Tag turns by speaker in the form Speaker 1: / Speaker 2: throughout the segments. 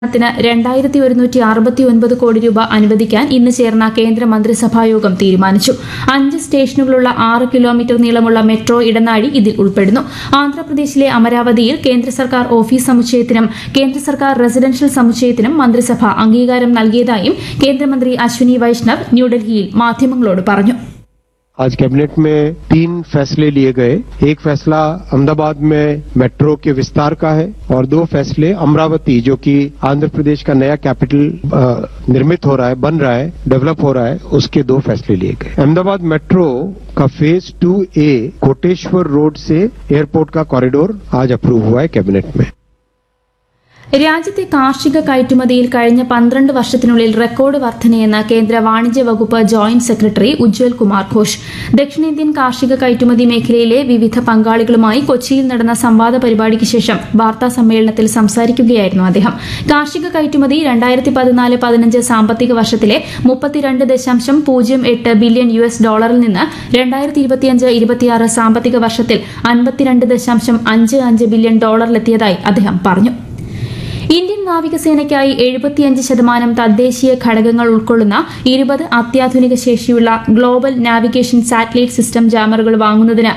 Speaker 1: ത്തിന് 2169 കോടി രൂപ അനുവദിക്കാൻ ഇന്ന് ചേർന്ന കേന്ദ്ര മന്ത്രിസഭായോഗം തീരുമാനിച്ചു. 5 സ്റ്റേഷനുകളുള്ള 6 കിലോമീറ്റർ നീളമുള്ള മെട്രോ ഇടനാഴി ഇതിൽ ഉൾപ്പെടുന്നു. ആന്ധ്രാപ്രദേശിലെ അമരാവതിയിൽ കേന്ദ്ര സർക്കാർ ഓഫീസ് സമുച്ചയത്തിനും കേന്ദ്ര സർക്കാർ റെസിഡൻഷ്യൽ സമുച്ചയത്തിനും മന്ത്രിസഭ അംഗീകാരം നൽകിയതായും കേന്ദ്രമന്ത്രി അശ്വിനി വൈഷ്ണവ് ന്യൂഡൽഹിയിൽ മാധ്യമങ്ങളോട് പറഞ്ഞു.
Speaker 2: आज कैबिनेट में 3 फैसले लिए गए. एक फैसला अहमदाबाद में मेट्रो के विस्तार का है और 2 फैसले अमरावती जो कि आंध्र प्रदेश का नया कैपिटल निर्मित हो रहा है, बन रहा है, डेवलप हो रहा है, उसके 2 फैसले लिए गए. अहमदाबाद मेट्रो का फेज 2A कोटेश्वर रोड से एयरपोर्ट का कॉरिडोर आज अप्रूव हुआ है कैबिनेट में.
Speaker 1: രാജ്യത്തെ കാർഷിക കയറ്റുമതിയിൽ കഴിഞ്ഞ 12 വർഷത്തിനുള്ളിൽ റെക്കോർഡ് വർധനയെന്ന് കേന്ദ്ര വാണിജ്യ വകുപ്പ് ജോയിന്റ് സെക്രട്ടറി ഉജ്വൽ കുമാർ ഘോഷ്. ദക്ഷിണേന്ത്യൻ കാർഷിക കയറ്റുമതി മേഖലയിലെ വിവിധ പങ്കാളികളുമായി കൊച്ചിയിൽ നടന്ന സംവാദ പരിപാടിക്ക് ശേഷം വാർത്താ സമ്മേളനത്തിൽ സംസാരിക്കുകയായിരുന്നു അദ്ദേഹം. കാർഷിക കയറ്റുമതി 2014-15 സാമ്പത്തിക വർഷത്തിലെ $32.08 ബില്യൺ നിന്ന് 2025-26 സാമ്പത്തിക വർഷത്തിൽ $52.55 ബില്യൺ എത്തിയതായി അദ്ദേഹം പറഞ്ഞു. ഇന്ത്യൻ നാവികസേനയ്ക്കായി 75% തദ്ദേശീയ ഘടകങ്ങൾ ഉൾക്കൊള്ളുന്ന 20 അത്യാധുനിക ശേഷിയുള്ള ഗ്ലോബൽ നാവിഗേഷൻ സാറ്റലൈറ്റ് സിസ്റ്റം ജാമറുകൾ വാങ്ങുന്നതിന്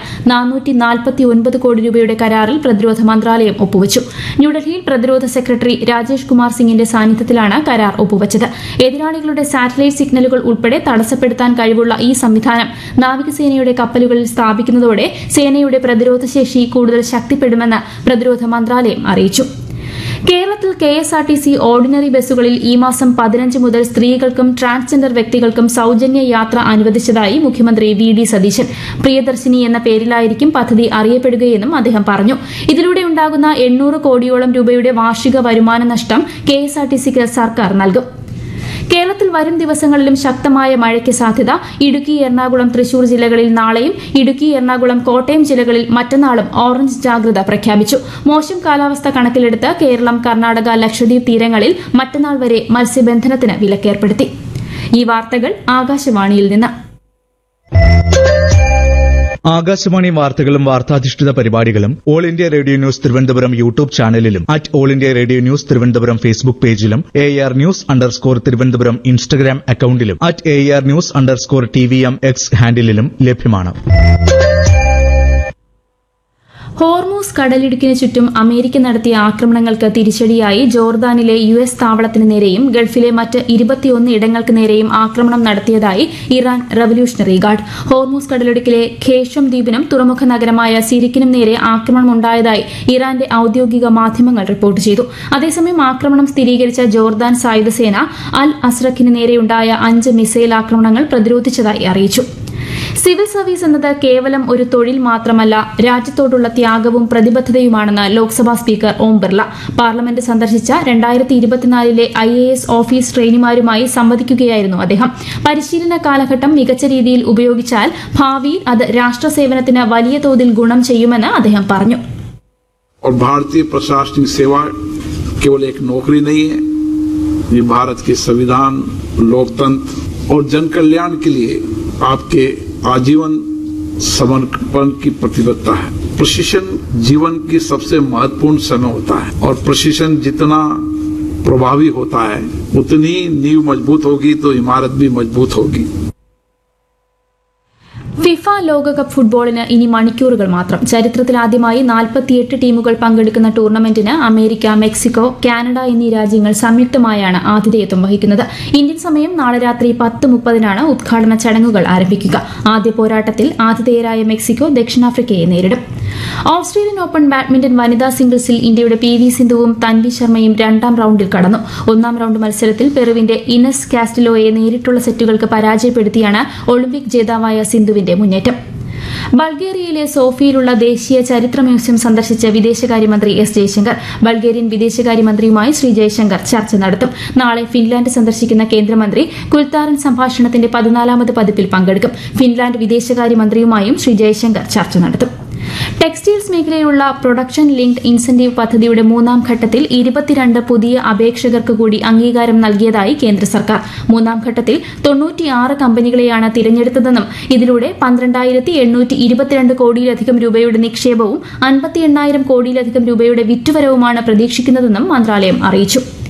Speaker 1: 449 കോടി രൂപയുടെ കരാറിൽ പ്രതിരോധ മന്ത്രാലയം ഒപ്പുവച്ചു. ന്യൂഡൽഹിയിൽ പ്രതിരോധ സെക്രട്ടറി രാജേഷ് കുമാർ സിംഗിന്റെ സാന്നിധ്യത്തിലാണ് കരാർ ഒപ്പുവച്ചത്. എതിരാളികളുടെ സാറ്റലൈറ്റ് സിഗ്നലുകൾ ഉൾപ്പെടെ തടസ്സപ്പെടുത്താൻ കഴിവുള്ള ഈ സംവിധാനം നാവികസേനയുടെ കപ്പലുകളിൽ സ്ഥാപിക്കുന്നതോടെ സേനയുടെ പ്രതിരോധ ശേഷി കൂടുതൽ ശക്തിപ്പെടുമെന്ന് പ്രതിരോധ മന്ത്രാലയം അറിയിച്ചു. കേരളത്തിൽ KSRTC ഓർഡിനറി ബസ്സുകളിൽ ഈ മാസം 15 മുതൽ സ്ത്രീകൾക്കും ട്രാൻസ്ജെൻഡർ വ്യക്തികൾക്കും സൌജന്യ യാത്ര അനുവദിച്ചതായി മുഖ്യമന്ത്രി VD സതീശൻ. പ്രിയദർശിനി എന്ന പേരിലായിരിക്കും പദ്ധതി അറിയപ്പെടുകയെന്നും അദ്ദേഹം പറഞ്ഞു. ഇതിലൂടെ ഉണ്ടാകുന്ന 800 കോടിയോളം രൂപയുടെ വാർഷിക വരുമാന നഷ്ടം KSRTCക്ക് സർക്കാർ നൽകും. കേരളത്തിൽ വരും ദിവസങ്ങളിലും ശക്തമായ മഴയ്ക്ക് സാധ്യത. ഇടുക്കി, എറണാകുളം, തൃശൂർ ജില്ലകളിൽ നാളെയും ഇടുക്കി, എറണാകുളം, കോട്ടയം ജില്ലകളിൽ മറ്റന്നാളും ഓറഞ്ച് ജാഗ്രത പ്രഖ്യാപിച്ചു. മോശം കാലാവസ്ഥ കണക്കിലെടുത്ത് കേരളം, കർണാടക, ലക്ഷദ്വീപ് തീരങ്ങളിൽ മറ്റന്നാൾ വരെ മത്സ്യബന്ധനത്തിന് വിലക്കേർപ്പെടുത്തി. ഈ വാർത്തകൾ ആകാശവാണിയിൽ നിന്ന്.
Speaker 3: ആകാശവാണി വാർത്തകളും വാർത്താധിഷ്ഠിത പരിപാടികളും all India radio news Thiruvananthapuram YouTube ചാനലിലും all India radio news Thiruvananthapuram Facebook പേജിലും AR News_ തിരുവനന്തപുരം ഇൻസ്റ്റഗ്രാം അക്കൌണ്ടിലും AR News_TVM X ഹാൻഡിലും ലഭ്യമാണ്.
Speaker 1: ഹോർമൂസ് കടലിടുക്കിന് ചുറ്റും അമേരിക്ക നടത്തിയ ആക്രമണങ്ങൾക്ക് തിരിച്ചടിയായി ജോർദാനിലെ US താവളത്തിന് നേരെയും ഗൾഫിലെ മറ്റ് 21 ഇടങ്ങൾക്ക് നേരെയും ആക്രമണം നടത്തിയതായി ഇറാൻ റവല്യൂഷണറി ഗാർഡ്. ഹോർമൂസ് കടലിടുക്കിലെ ഖേഷം ദ്വീപിനും തുറമുഖ നഗരമായ സിരിക്കിനും നേരെ ആക്രമണമുണ്ടായതായി ഇറാന്റെ ഔദ്യോഗിക മാധ്യമങ്ങൾ റിപ്പോർട്ട് ചെയ്തു. അതേസമയം ആക്രമണം സ്ഥിരീകരിച്ച ജോർദാൻ സായുധസേന അൽ അസ്രഖിന് നേരെയുണ്ടായ 5 മിസൈൽ ആക്രമണങ്ങൾ പ്രതിരോധിച്ചതായി അറിയിച്ചു. സിവിൽ സർവീസ് എന്നത് കേവലം ഒരു തൊഴിൽ മാത്രമല്ല, രാജ്യത്തോടുള്ള ത്യാഗവും പ്രതിബദ്ധതയുമാണെന്ന് ലോക്സഭാ സ്പീക്കർ ഓം ബിർള. പാർലമെന്റ് സന്ദർശിച്ച 2024 IAS ഓഫീസ് ട്രെയിനിമാരുമായി സംവദിക്കുകയായിരുന്നു അദ്ദേഹം. പരിശീലന കാലഘട്ടം മികച്ച രീതിയിൽ ഉപയോഗിച്ചാൽ ഭാവിയിൽ അത് രാഷ്ട്രസേവനത്തിന് വലിയ തോതിൽ ഗുണം ചെയ്യുമെന്ന് അദ്ദേഹം പറഞ്ഞു.
Speaker 4: भारतीय प्रशासनिक सेवा केवल एक नौकरी नहीं है, ये भारत के संविधान, लोकतंत्र और जन कल्याण के लिए आपके आजीवन समर्पण की प्रतिबद्धता है. प्रशिक्षण जीवन की सबसे महत्वपूर्ण समय होता है और प्रशिक्षण जितना प्रभावी होता है उतनी नींव मजबूत होगी तो इमारत भी मजबूत होगी.
Speaker 1: ഫിഫ ലോകകപ്പ് ഫുട്ബോളിന് ഇനി മണിക്കൂറുകൾ മാത്രം. ചരിത്രത്തിലാദ്യമായി 48 ടീമുകൾ പങ്കെടുക്കുന്ന ടൂർണമെന്റിന് അമേരിക്ക, മെക്സിക്കോ, കാനഡ എന്നീ രാജ്യങ്ങൾ സംയുക്തമായാണ് ആതിഥേയത്വം വഹിക്കുന്നത്. ഇന്ത്യൻ സമയം നാളെ രാത്രി 10:30 ഉദ്ഘാടന ചടങ്ങുകൾ ആരംഭിക്കുക. ആദ്യ പോരാട്ടത്തിൽ ആതിഥേയരായ മെക്സിക്കോ ദക്ഷിണാഫ്രിക്കയെ നേരിടും. ഓസ്ട്രേലിയൻ ഓപ്പൺ ബാഡ്മിന്റൺ വനിതാ സിംഗിൾസിൽ ഇന്ത്യയുടെ PV സിന്ധുവും തൻവി ശർമ്മയും 2ാം റൌണ്ടിൽ കടന്നു. 1ാം റൌണ്ട് മത്സരത്തിൽ പെറുവിന്റെ ഇനസ് കാസ്റ്റിലോയെ നേരിട്ടുള്ള സെറ്റുകൾക്ക് പരാജയപ്പെടുത്തിയാണ് ഒളിമ്പിക് ജേതാവായ സിന്ധുവിന്റെ മുന്നേറ്റം. ബൾഗേറിയയിലെ സോഫിയയിലുള്ള ദേശീയ ചരിത്ര മ്യൂസിയം സന്ദർശിച്ച വിദേശകാര്യമന്ത്രി S ജയശങ്കർ. ബൾഗേറിയൻ വിദേശകാര്യമന്ത്രിയുമായി ശ്രീ ജയശങ്കർ ചർച്ച നടത്തും. നാളെ ഫിൻലാൻഡ് സന്ദർശിക്കുന്ന കേന്ദ്രമന്ത്രി കുൽത്താരൻ സംഭാഷണത്തിന്റെ 14ാമത് പതിപ്പിൽ പങ്കെടുക്കും. ഫിൻലാൻഡ് വിദേശകാര്യമന്ത്രിയുമായും ശ്രീ ജയശങ്കർ ചർച്ച നടത്തും. ടെക്സ്റ്റൈൽസ് മേഖലയിലുള്ള പ്രൊഡക്ഷൻ ലിങ്ക്ഡ് ഇൻസെന്റീവ് പദ്ധതിയുടെ 3ാം ഘട്ടത്തിൽ 22 പുതിയ അപേക്ഷകർക്ക് കൂടി അംഗീകാരം നൽകിയതായി കേന്ദ്ര സർക്കാർ. 3ാം ഘട്ടത്തിൽ 96 കമ്പനികളെയാണ് തിരഞ്ഞെടുത്തതെന്നും ഇതിലൂടെ 12,822 കോടിയിലധികം രൂപയുടെ നിക്ഷേപവും 58,000 കോടിയിലധികം രൂപയുടെ വിറ്റുവരവുമാണ് പ്രതീക്ഷിക്കുന്നതെന്നും മന്ത്രാലയം അറിയിച്ചു.